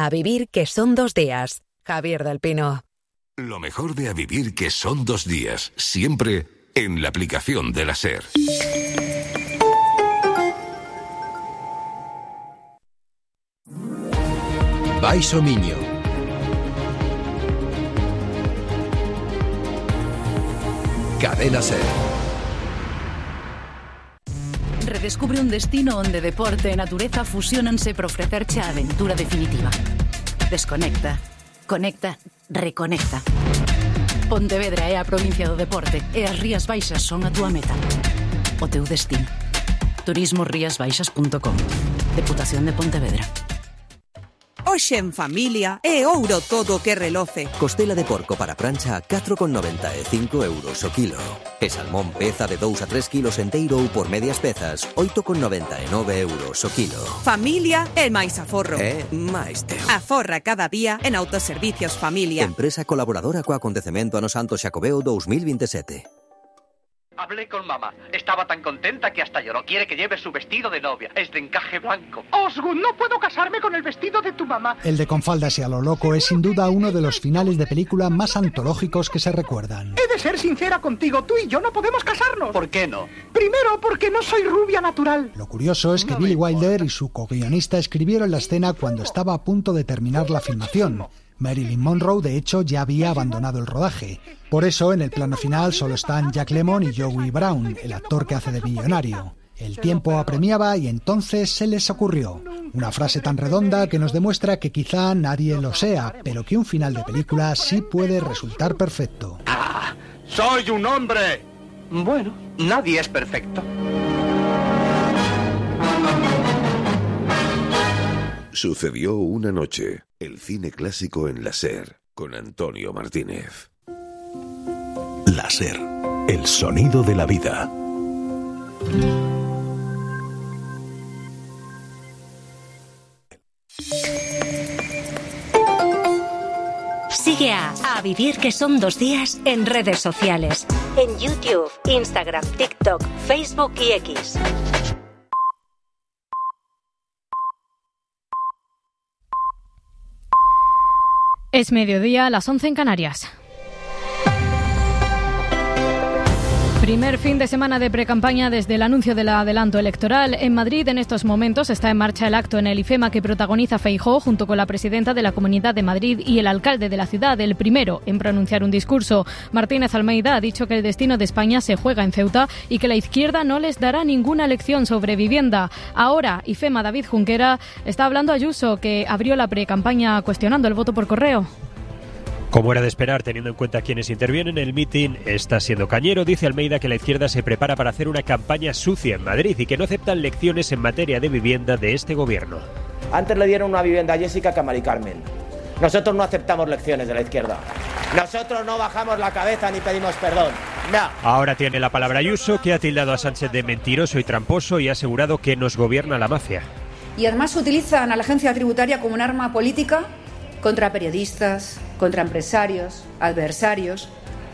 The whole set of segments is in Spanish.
A vivir que son 2 días. Javier del Pino. Lo mejor de A vivir que son 2 días, siempre en la aplicación de la SER. Baixo Miño. Cadena SER. Redescubre un destino onde deporte e natureza fusionanse para ofrecerche a aventura definitiva. Desconecta, conecta, reconecta. Pontevedra é a provincia do deporte e as Rías Baixas son a túa meta. O teu destino. turismosriasbaixas.com. Deputación de Pontevedra. Hoxe en familia é ouro todo que reloce. Costela de porco para prancha a 4,95 € o kilo. E salmón peza de 2 a 3 kilos enteiro ou por medias pezas, 8,99 € o kilo. Familia é máis aforro. É máis teu. Aforra cada día en Autoservicios Familia. Empresa colaboradora co acontecemento Ano Santo Xacobeo 2027. Hablé con mamá. Estaba tan contenta que hasta lloró. Quiere que lleve su vestido de novia. Es de encaje blanco. Osgood, no puedo casarme con el vestido de tu mamá. El de Con faldas y a lo loco es sin duda uno de los finales de película más antológicos que se recuerdan. He de ser sincera contigo. Tú y yo no podemos casarnos. ¿Por qué no? Primero, porque no soy rubia natural. Lo curioso es que Billy Wilder y su co-guionista escribieron la escena cuando estaba a punto de terminar la filmación. Marilyn Monroe, de hecho, ya había abandonado el rodaje. Por eso, en el plano final solo están Jack Lemmon y Joey Brown, el actor que hace de millonario. El tiempo apremiaba y entonces se les ocurrió una frase tan redonda que nos demuestra que quizá nadie lo sea, pero que un final de película sí puede resultar perfecto. ¡Ah! ¡Soy un hombre! Bueno, nadie es perfecto. Sucedió una noche. El cine clásico en la SER, con Antonio Martínez. La SER, el sonido de la vida. Sigue a Vivir que son 2 días en redes sociales. En YouTube, Instagram, TikTok, Facebook y X. Es mediodía, las 11 en Canarias. Primer fin de semana de precampaña desde el anuncio del adelanto electoral. En Madrid, en estos momentos, está en marcha el acto en el IFEMA que protagoniza Feijóo junto con la presidenta de la Comunidad de Madrid y el alcalde de la ciudad, el primero en pronunciar un discurso. Martínez Almeida ha dicho que el destino de España se juega en Ceuta y que la izquierda no les dará ninguna lección sobre vivienda. Ahora, IFEMA David Junquera está hablando a Ayuso, que abrió la precampaña cuestionando el voto por correo. Como era de esperar, teniendo en cuenta quienes intervienen, el mitin está siendo cañero. Dice Almeida que la izquierda se prepara para hacer una campaña sucia en Madrid y que no aceptan lecciones en materia de vivienda de este gobierno. Antes le dieron una vivienda a Jessica que a Mari Carmen. Nosotros no aceptamos lecciones de la izquierda. Nosotros no bajamos la cabeza ni pedimos perdón. No. Ahora tiene la palabra Ayuso, que ha tildado a Sánchez de mentiroso y tramposo y ha asegurado que nos gobierna la mafia. Y además utilizan a la agencia tributaria como un arma política contra periodistas, contra empresarios, adversarios.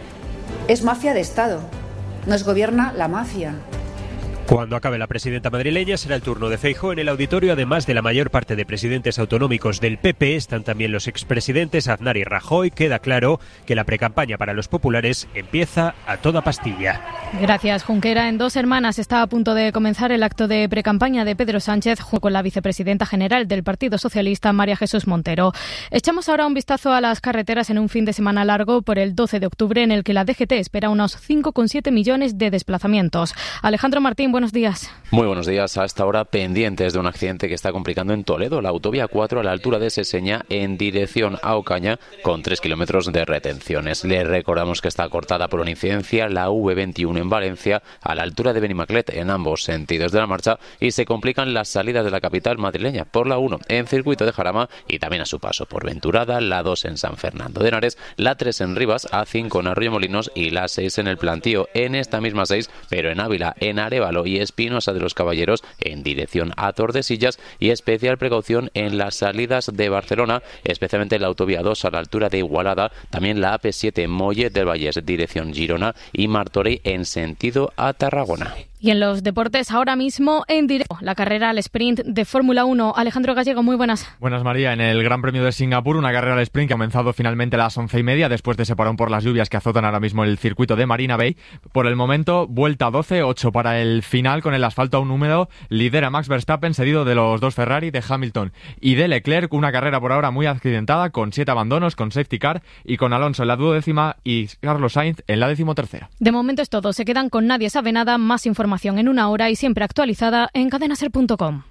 Es mafia de Estado. Nos gobierna la mafia. Cuando acabe la presidenta madrileña será el turno de Feijóo en el auditorio. Además de la mayor parte de presidentes autonómicos del PP, están también los expresidentes Aznar y Rajoy. Queda claro que la precampaña para los populares empieza a toda pastilla. Gracias, Junquera. En Dos Hermanas está a punto de comenzar el acto de precampaña de Pedro Sánchez junto con la vicepresidenta general del Partido Socialista, María Jesús Montero. Echamos ahora un vistazo a las carreteras en un fin de semana largo por el 12 de octubre en el que la DGT espera unos 5,7 millones de desplazamientos. Alejandro Martín, buenos días. Muy buenos días. A esta hora pendientes de un accidente que está complicando en Toledo la autovía 4 a la altura de Seseña en dirección a Ocaña con 3 kilómetros de retenciones. Les recordamos que está cortada por una incidencia la V21 en Valencia a la altura de Benimaclet en ambos sentidos de la marcha y se complican las salidas de la capital madrileña por la 1 en Circuito de Jarama y también a su paso por Venturada, la 2 en San Fernando de Henares, la 3 en Rivas, A5 en Arroyomolinos y la 6 en el Plantío. En esta misma 6, pero en Ávila, en Arévalo y Espinosa de los Caballeros en dirección a Tordesillas y especial precaución en las salidas de Barcelona, especialmente en la autovía 2 a la altura de Igualada, también la AP7 Mollet del Vallès dirección Girona y Martorell en sentido a Tarragona. Y en los deportes, ahora mismo en directo, la carrera al sprint de Fórmula 1. Alejandro Gallego, muy buenas. Buenas, María. En el Gran Premio de Singapur, una carrera al sprint que ha comenzado finalmente a las 11:30, después de ese parón por las lluvias que azotan ahora mismo el circuito de Marina Bay. Por el momento, vuelta 12, 8 para el final, con el asfalto aún húmedo. Lidera Max Verstappen, seguido de los dos Ferrari, de Hamilton y de Leclerc. Una carrera por ahora muy accidentada, con 7 abandonos, con safety car y con Alonso en la 12ª y Carlos Sainz en la 13ª. De momento es todo. Se quedan con Nadie sabe nada. Más información en una hora y siempre actualizada en cadenaser.com.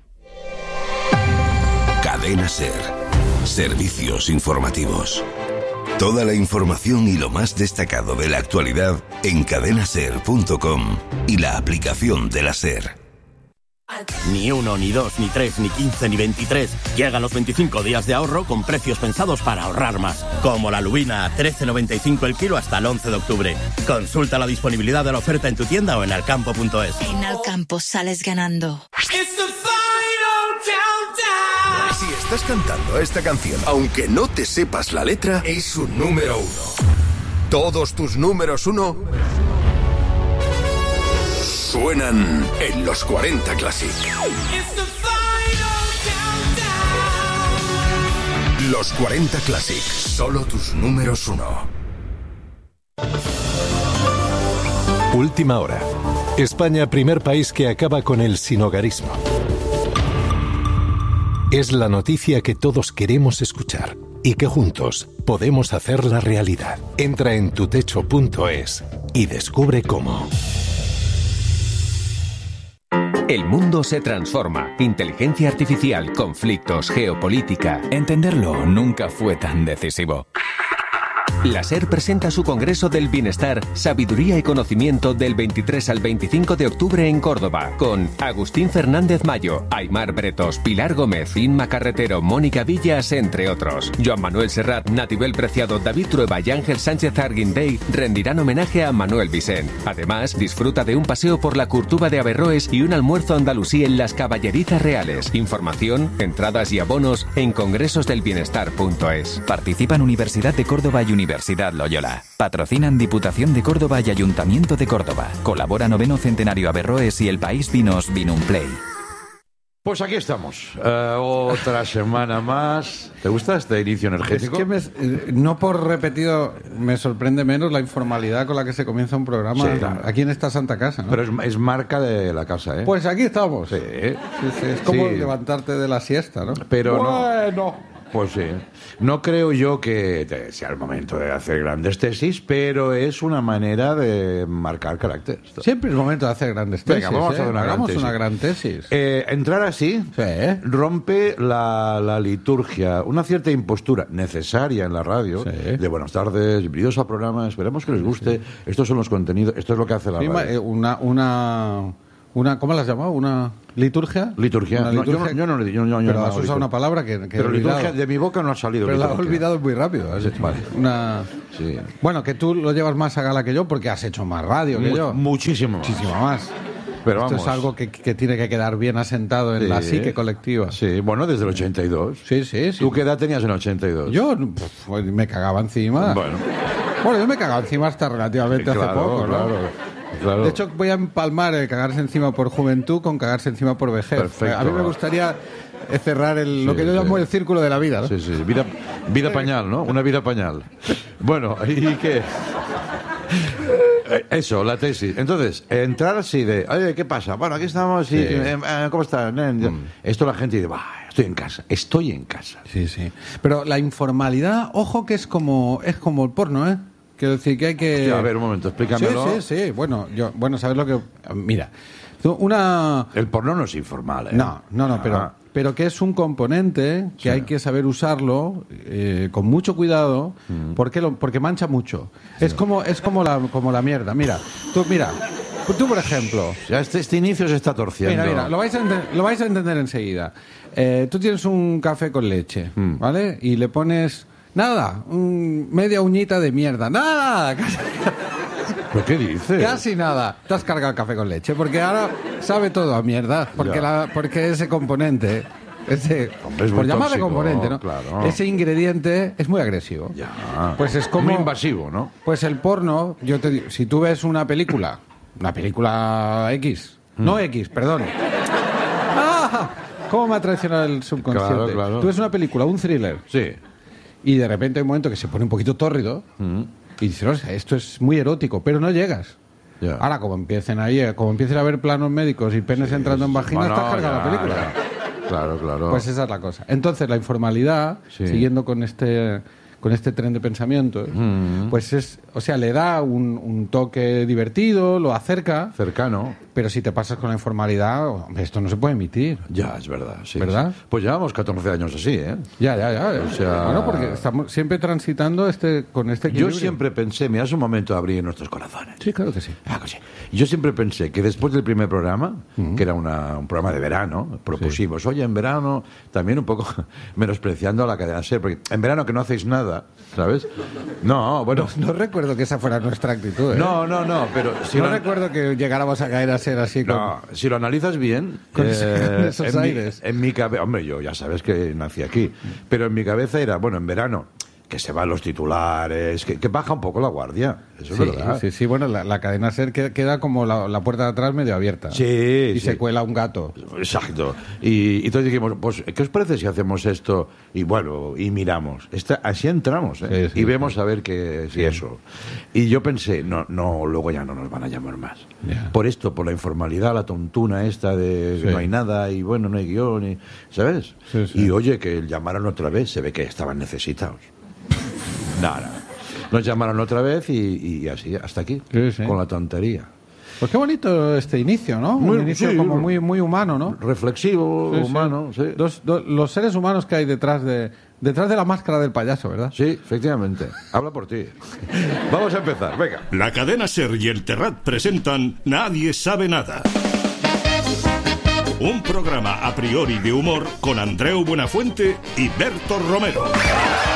Cadena Ser. Servicios informativos. Toda la información y lo más destacado de la actualidad en cadenaser.com y la aplicación de la Ser. Ni 1, ni 2, ni 3, ni 15, ni 23. Llegan los 25 días de ahorro con precios pensados para ahorrar más. Como la lubina a 13,95 el kilo hasta el 11 de octubre. Consulta la disponibilidad de la oferta en tu tienda o en alcampo.es. En Alcampo sales ganando. Si estás cantando esta canción, aunque no te sepas la letra, es un número 1. Todos tus números 1... suenan en los 40 Classic. Los 40 Classic, solo tus números 1. Última hora. España, primer país que acaba con el sinhogarismo. Es la noticia que todos queremos escuchar y que juntos podemos hacerla realidad. Entra en tutecho.es y descubre cómo. El mundo se transforma. Inteligencia artificial, conflictos, geopolítica. Entenderlo nunca fue tan decisivo. La SER presenta su Congreso del Bienestar, Sabiduría y Conocimiento del 23 al 25 de octubre en Córdoba, con Agustín Fernández Mayo, Aimar Bretos, Pilar Gómez, Inma Carretero, Mónica Villas, entre otros. Joan Manuel Serrat, Natibel Preciado, David Trueba y Ángel Sánchez Arguindey rendirán homenaje a Manuel Vicent. Además, disfruta de un paseo por la Curtuba de Averroes y un almuerzo andalusí en las Caballerizas Reales. Información, entradas y abonos en congresosdelbienestar.es. Participan Universidad de Córdoba y Universidad Loyola. Patrocinan Diputación de Córdoba y Ayuntamiento de Córdoba. Colabora 9º Centenario Averroes y El País Vinos Vinumplay. Pues aquí estamos, otra semana más. ¿Te gusta este inicio energético? Es que no por repetido me sorprende menos la informalidad con la que se comienza un programa, sí, claro, aquí en esta santa casa, ¿no? Pero es marca de la casa, ¿eh? Pues aquí estamos. Sí. Es como levantarte de la siesta, ¿no? Pero bueno. Pues sí. No creo yo que sea el momento de hacer grandes tesis, pero es una manera de marcar carácter. Siempre es el momento de hacer grandes tesis. Venga, vamos a hacer una gran tesis. Entrar así rompe la liturgia, una cierta impostura necesaria en la radio, de buenas tardes, bienvenidos al programa, esperemos que les guste, estos son los contenidos, esto es lo que hace la radio. ¿Cómo la has llamado? ¿Una liturgia? Liturgia. Una liturgia. Yo no pero has usado una palabra que pero liturgia de mi boca no ha salido. Pero la has olvidado muy rápido. Vale. Sí. Bueno, que tú lo llevas más a gala que yo porque has hecho más radio que yo. Muchísimo más. Pero esto es algo que tiene que quedar bien asentado en la psique colectiva. Sí, bueno, desde el 82. Sí. ¿Tú qué edad tenías en el 82? Yo me cagaba encima. Bueno, yo me cagaba encima hasta relativamente hace poco, ¿no? Claro. De hecho, voy a empalmar el cagarse encima por juventud con cagarse encima por vejez. Perfecto. A mí me gustaría cerrar lo que yo llamo el círculo de la vida, ¿no? Sí. Vida pañal, ¿no? Una vida pañal. Bueno, ¿y qué? Eso, la tesis. Entonces, entrar así de, oye, ¿qué pasa? Bueno, aquí estamos y, ¿cómo estás? Esto la gente dice, estoy en casa. Sí. Pero la informalidad, ojo que es como el porno, ¿eh? Quiero decir que hay que... Hostia, a ver, un momento, explícamelo. Sí. Bueno, ¿sabes lo que...? Mira, El porno no es informal, ¿eh? No, pero que es un componente que hay que saber usarlo con mucho cuidado porque mancha mucho. Sí. Es como la mierda. Mira, tú por ejemplo... Ya este inicio se está torciendo. Mira, lo vais a entender enseguida. Tú tienes un café con leche, ¿vale? Y le pones... Nada, media uñita de mierda. Nada. ¿Pero qué dices? Casi nada. Te has cargado el café con leche, porque ahora sabe todo a mierda. Porque ese componente, por llamarle componente, ¿no? Claro. Ese ingrediente es muy agresivo. Ya. Pues es como muy invasivo, ¿no? Pues el porno, yo te digo, si tú ves una película X, No X, perdón. ¡Ah! ¿Cómo me ha traicionado el subconsciente? Claro. Tú ves una película, un thriller. Sí. Y de repente hay un momento que se pone un poquito tórrido y dices, o sea, esto es muy erótico, pero no llegas. Ya. Ahora, como empiecen a ver planos médicos y penes entrando en vagina, está cargada la película. Ya. Claro. Pues esa es la cosa. Entonces, la informalidad, siguiendo con este tren de pensamiento, pues es, o sea, le da un toque divertido, lo acerca. Cercano. Pero si te pasas con la informalidad, hombre, esto no se puede emitir. Ya, es verdad. Sí, ¿verdad? Sí. Pues llevamos 14 años así, ¿eh? Ya. O sea... Bueno, porque estamos siempre transitando con este equilibrio. Yo siempre pensé, mira, es un momento de abrir nuestros corazones. Sí, claro que sí. Yo siempre pensé que después del primer programa, que era un programa de verano, propusimos, oye, en verano, también un poco menospreciando a la cadena SER, porque en verano que no hacéis nada, ¿sabes? No, bueno... No recuerdo que esa fuera nuestra actitud, ¿eh? No, pero... No recuerdo que llegáramos a caer a ser así. No, si lo analizas bien... Con esos aires. En mi cabeza... Hombre, yo ya sabes que nací aquí, pero en mi cabeza era, bueno, en verano... que se van los titulares, que baja un poco la guardia. Eso es verdad. Sí, bueno, la cadena SER queda como la puerta de atrás medio abierta. Sí. Y se cuela un gato. Exacto. Y entonces dijimos, pues, ¿qué os parece si hacemos esto? Y bueno, y miramos. Así entramos, ¿eh? Y vemos a ver si eso. Y yo pensé, no, luego ya no nos van a llamar más. Yeah. Por esto, por la informalidad, la tontuna esta de que no hay nada y bueno, no hay guión, ¿sabes? Sí. Y oye, que llamaron otra vez, se ve que estaban necesitados. Nada. Nos llamaron otra vez y así, hasta aquí, con la tontería. Pues qué bonito este inicio, ¿no? Un inicio como muy humano, ¿no? Reflexivo, humano, sí. Los seres humanos que hay detrás de la máscara del payaso, ¿verdad? Sí, efectivamente. Habla por ti. Vamos a empezar, venga. La cadena SER y el Terrat presentan Nadie sabe nada. Un programa a priori de humor con Andreu Buenafuente y Berto Romero.